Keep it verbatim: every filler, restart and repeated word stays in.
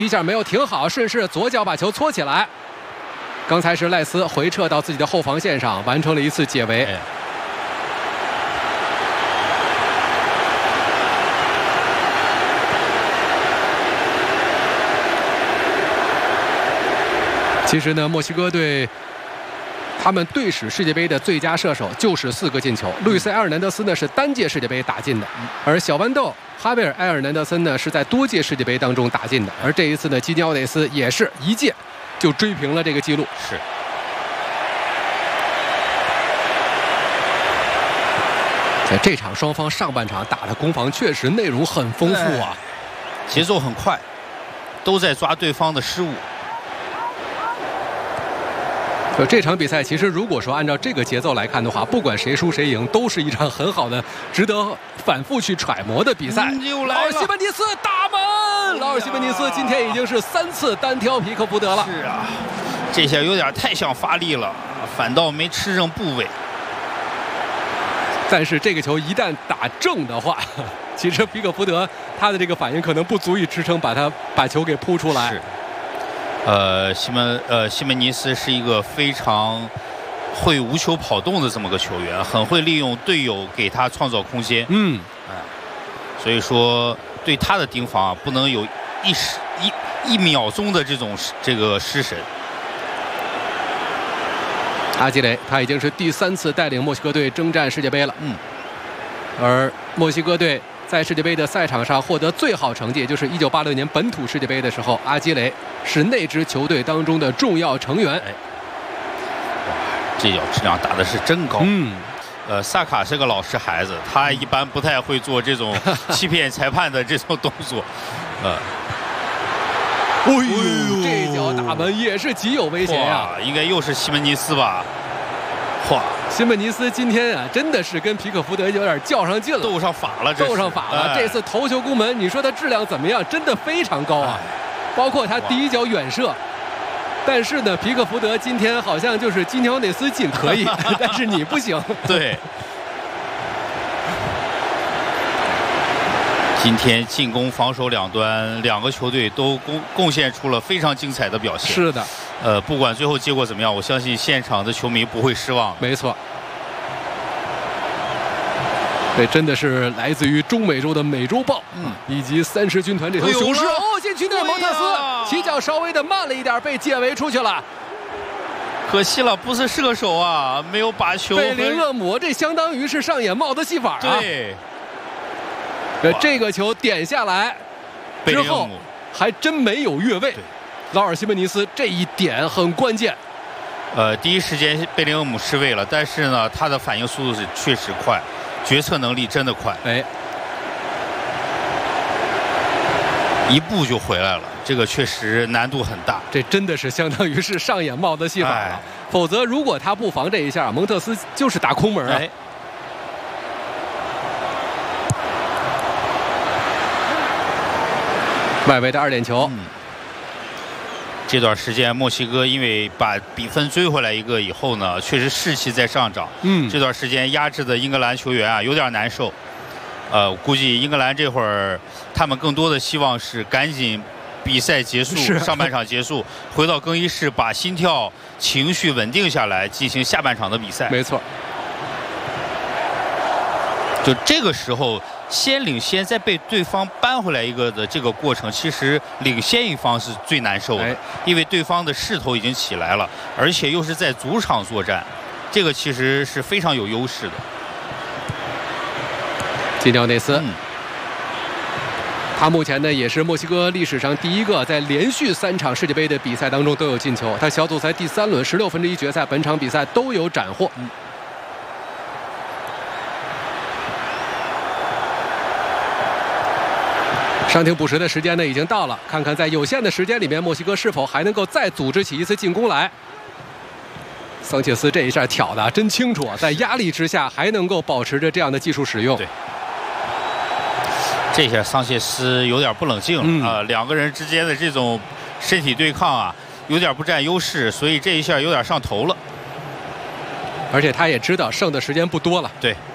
一下没有停好，顺势左脚把球搓起来。刚才是赖斯回撤到自己的后防线上，完成了一次解围。哎其实呢，墨西哥队他们队史世界杯的最佳射手就是四个进球。路易斯·埃尔南德斯呢是单届世界杯打进的，而小豌豆哈维尔·埃尔南德森呢是在多届世界杯当中打进的。而这一次呢，基尼奥内斯也是一届就追平了这个记录。 是。 在这场双方上半场打的攻防确实内容很丰富啊， 节奏很快，都在抓对方的失误。 就这场比赛，其实如果说按照这个节奏来看的话，不管谁输谁赢，都是一场很好的、值得反复去揣摩的比赛。 嗯、 劳尔西门尼斯打门，劳尔西门尼斯今天已经是三次单挑皮克福德了。 是啊，这下有点太想发力了，反倒没吃正部位。 但是这个球一旦打正的话，其实皮克福德他的这个反应可能不足以支撑把他把球给扑出来。 是。呃，西门呃西门尼斯是一个非常会无球跑动的这么个球员，很会利用队友给他创造空间。 嗯， 哎、呃，所以说对他的盯防啊，不能有一时一一秒钟的这种这个失神。 阿基雷他已经是第三次带领墨西哥队征战世界杯了。 嗯， 而墨西哥队在世界杯的赛场上获得最好成绩，也就是一九八六年本土世界杯的时候，阿基雷是那支球队当中的重要成员。 哎，哇，这脚质量打的是真高。 嗯， 呃，萨卡是个老实孩子，他一般不太会做这种欺骗裁判的这种动作。呃， 哎呦，这脚打门也是极有危险呀、 啊！应该又是西门尼斯吧？嚯！ 西门尼斯今天啊，真的是跟皮克福德有点较上劲了， 斗上法了， 斗上法了。哎、这次头球攻门，你说他质量怎么样？真的非常高啊！哎、包括他第一脚远射，但是呢，皮克福德今天好像就是基尼奥内斯进可以，但是你不行。 对。今天进攻、防守两端，两个球队都贡贡献出了非常精彩的表现。 是的。 呃，不管最后结果怎么样，我相信现场的球迷不会失望。 没错，这真的是来自于中美洲的美洲豹，嗯，以及三狮军团这头雄狮。哦，禁区内蒙特斯起脚稍微的慢了一点，被解围出去了。 可惜了，不是射手啊，没有把球。 贝林厄姆这相当于是上演帽子戏法啊。 对。 呃，这个球点下来之后，还真没有越位。劳尔西门尼斯这一点很关键。 呃，第一时间贝林厄姆失位了，但是呢，他的反应速度是确实快，决策能力真的快。 哎， 一步就回来了，这个确实难度很大。 这真的是相当于是上演帽子戏法了。哎、否则，如果他不防这一下，蒙特斯就是打空门啊。哎，外围的二点球。 嗯，这段时间，墨西哥因为把比分追回来一个以后呢，确实士气在上涨。 嗯， 这段时间压制的英格兰球员啊，有点难受。呃，估计英格兰这会儿他们更多的希望是赶紧比赛结束，上半场结束，回到更衣室把心跳、情绪稳定下来，进行下半场的比赛。 没错。 就这个时候，先领先再被对方扳回来一个的这个过程，其实领先一方是最难受的，因为对方的势头已经起来了，而且又是在主场作战，这个其实是非常有优势的。 基尼奥内斯， 嗯， 他目前呢也是墨西哥历史上第一个在连续三场世界杯的比赛当中都有进球。他小组赛第三轮十六分之一决赛，本场比赛都有斩获。嗯，伤停补时的时间呢已经到了，看看在有限的时间里面，墨西哥是否还能够再组织起一次进攻来。桑切斯这一下挑的真清楚，在压力之下还能够保持着这样的技术使用。 对，这下桑切斯有点不冷静了、嗯、啊，两个人之间的这种身体对抗啊，有点不占优势，所以这一下有点上头了。 而且他也知道剩的时间不多了。 对。